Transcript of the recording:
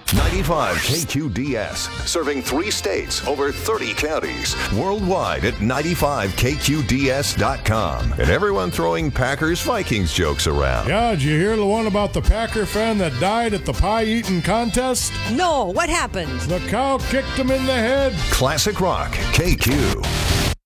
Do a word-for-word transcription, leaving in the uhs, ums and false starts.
ninety-five K Q D S, serving three states, over thirty counties, worldwide at ninety-five K Q D S dot com. And everyone throwing Packers Vikings jokes around. Yeah, did you hear the one about the Packer fan that died at the pie eating contest? No, what happened? The cow kicked him in the head. Classic Rock, K Q.